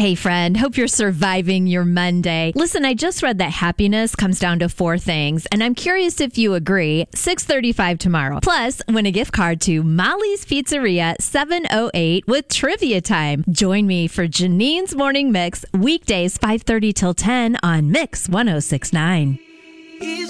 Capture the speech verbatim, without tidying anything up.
Hey friend, hope you're surviving your Monday. Listen, I just read that happiness comes down to four things, and I'm curious if you agree. six thirty-five tomorrow. Plus, win a gift card to Molly's Pizzeria seven oh eight with trivia time. Join me for Janine's Morning Mix, weekdays five thirty till ten on Mix one oh six point nine.